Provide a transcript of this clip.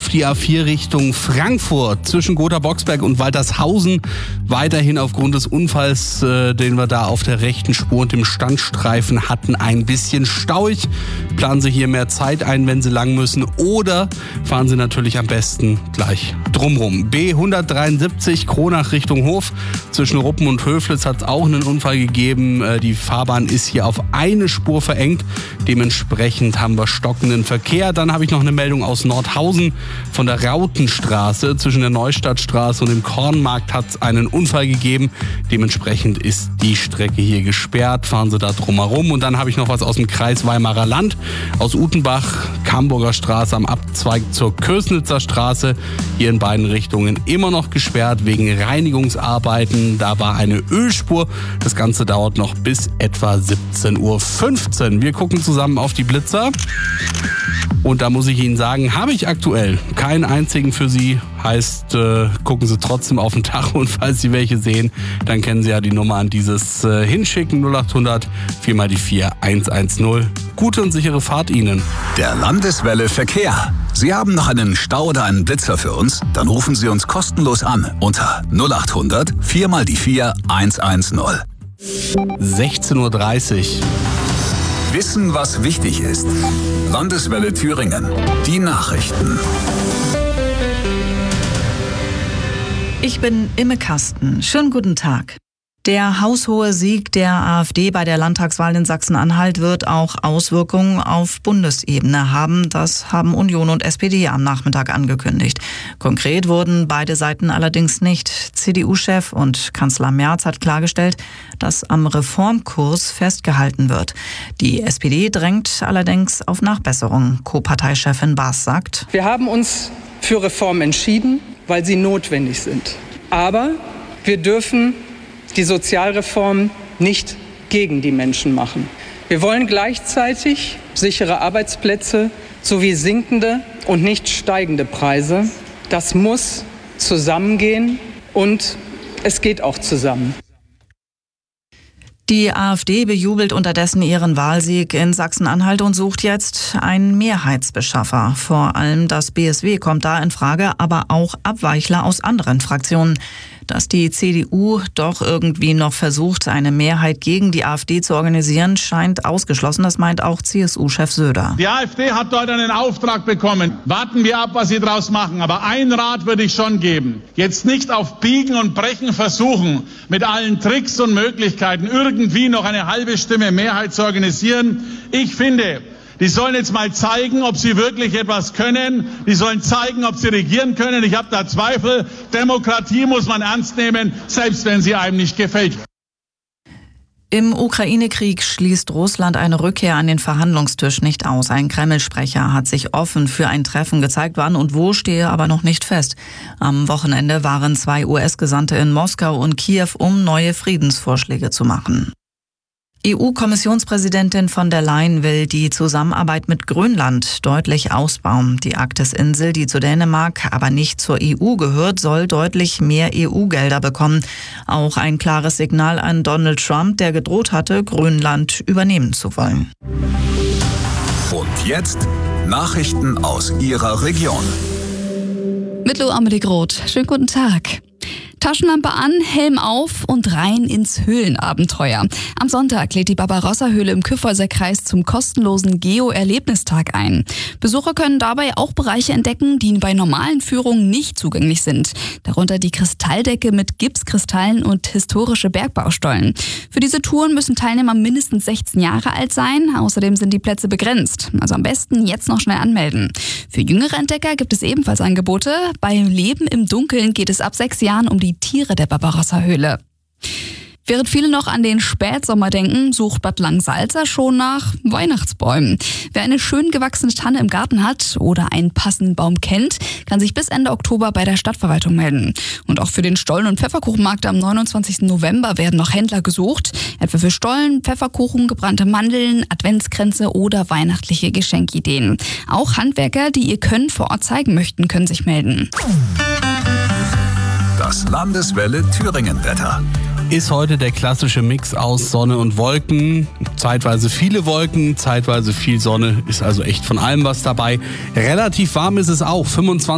die A4 Richtung Frankfurt zwischen Gotha-Boxberg und Waltershausen. Weiterhin aufgrund des Unfalls, den wir da auf der rechten Spur und dem Standstreifen hatten, ein bisschen stauig. Planen Sie hier mehr Zeit ein, wenn Sie lang müssen, oder fahren Sie natürlich am besten gleich drumrum. B173 Kronach Richtung Hof. Zwischen Ruppen und Höflitz hat es auch einen Unfall gegeben. Die Fahrbahn ist hier auf eine Spur verengt. Dementsprechend haben wir stockenden Verkehr. Dann habe ich noch eine Meldung aus Nordhausen von der Rautenstraße. Zwischen der Neustadtstraße und dem Kornmarkt hat es einen Unfall gegeben. Dementsprechend ist die Strecke hier gesperrt. Fahren Sie da drumherum. Und dann habe ich noch was aus dem Kreis Weimarer Land. Aus Utenbach, Camburger Straße am Abzweig zur Kösnitzer Straße. Hier in beiden Richtungen immer noch gesperrt wegen Reinigungsarbeiten. Da war eine Ölspur. Das Ganze dauert noch bis etwa 17:15 Uhr. Wir gucken zusammen auf die Blitzer. Und da muss ich Ihnen sagen, habe ich aktuell keinen einzigen für Sie. Heißt, gucken Sie trotzdem auf den Tacho, und falls Sie welche sehen, dann kennen Sie ja die Nummer an dieses hinschicken. 0800 4x4 110. Gute und sichere Fahrt Ihnen. Der Landeswelle Verkehr. Sie haben noch einen Stau oder einen Blitzer für uns? Dann rufen Sie uns kostenlos an unter 0800 4x4 110. 16:30 Uhr. Wissen, was wichtig ist. Landeswelle Thüringen. Die Nachrichten. Ich bin Imme Kasten. Schönen guten Tag. Der haushohe Sieg der AfD bei der Landtagswahl in Sachsen-Anhalt wird auch Auswirkungen auf Bundesebene haben. Das haben Union und SPD am Nachmittag angekündigt. Konkret wurden beide Seiten allerdings nicht. CDU-Chef und Kanzler Merz hat klargestellt, dass am Reformkurs festgehalten wird. Die SPD drängt allerdings auf Nachbesserung. Co-Parteichefin Baas sagt: Wir haben uns für Reformen entschieden, weil sie notwendig sind. Aber wir dürfen die Sozialreform nicht gegen die Menschen machen. Wir wollen gleichzeitig sichere Arbeitsplätze sowie sinkende und nicht steigende Preise. Das muss zusammengehen, und es geht auch zusammen. Die AfD bejubelt unterdessen ihren Wahlsieg in Sachsen-Anhalt und sucht jetzt einen Mehrheitsbeschaffer. Vor allem das BSW kommt da in Frage, aber auch Abweichler aus anderen Fraktionen. Dass die CDU doch irgendwie noch versucht, eine Mehrheit gegen die AfD zu organisieren, scheint ausgeschlossen. Das meint auch CSU-Chef Söder. Die AfD hat dort einen Auftrag bekommen. Warten wir ab, was sie daraus machen. Aber einen Rat würde ich schon geben. Jetzt nicht auf Biegen und Brechen versuchen, mit allen Tricks und Möglichkeiten irgendwie noch eine halbe Stimme Mehrheit zu organisieren. Ich finde, die sollen jetzt mal zeigen, ob sie wirklich etwas können. Die sollen zeigen, ob sie regieren können. Ich habe da Zweifel. Demokratie muss man ernst nehmen, selbst wenn sie einem nicht gefällt. Im Ukraine-Krieg schließt Russland eine Rückkehr an den Verhandlungstisch nicht aus. Ein Kreml-Sprecher hat sich offen für ein Treffen gezeigt, wann und wo stehe aber noch nicht fest. Am Wochenende waren 2 US-Gesandte in Moskau und Kiew, um neue Friedensvorschläge zu machen. EU-Kommissionspräsidentin von der Leyen will die Zusammenarbeit mit Grönland deutlich ausbauen. Die Arktis-Insel, die zu Dänemark, aber nicht zur EU gehört, soll deutlich mehr EU-Gelder bekommen. Auch ein klares Signal an Donald Trump, der gedroht hatte, Grönland übernehmen zu wollen. Und jetzt Nachrichten aus Ihrer Region. Mit Lo Amelie Groth. Schönen guten Tag. Taschenlampe an, Helm auf und rein ins Höhlenabenteuer. Am Sonntag lädt die Barbarossa-Höhle im Kyffhäuser Kreis zum kostenlosen Geo-Erlebnistag ein. Besucher können dabei auch Bereiche entdecken, die bei normalen Führungen nicht zugänglich sind. Darunter die Kristalldecke mit Gipskristallen und historische Bergbaustollen. Für diese Touren müssen Teilnehmer mindestens 16 Jahre alt sein. Außerdem sind die Plätze begrenzt. Also am besten jetzt noch schnell anmelden. Für jüngere Entdecker gibt es ebenfalls Angebote. Bei Leben im Dunkeln geht es ab 6 Jahren um die Tiere der Barbarossa-Höhle. Während viele noch an den Spätsommer denken, sucht Bad Langsalza schon nach Weihnachtsbäumen. Wer eine schön gewachsene Tanne im Garten hat oder einen passenden Baum kennt, kann sich bis Ende Oktober bei der Stadtverwaltung melden. Und auch für den Stollen- und Pfefferkuchenmarkt am 29. November werden noch Händler gesucht, etwa für Stollen, Pfefferkuchen, gebrannte Mandeln, Adventskränze oder weihnachtliche Geschenkideen. Auch Handwerker, die ihr Können vor Ort zeigen möchten, können sich melden. Das Landeswelle Thüringen-Wetter. Ist heute der klassische Mix aus Sonne und Wolken. Zeitweise viele Wolken, zeitweise viel Sonne. Ist also echt von allem was dabei. Relativ warm ist es auch. 25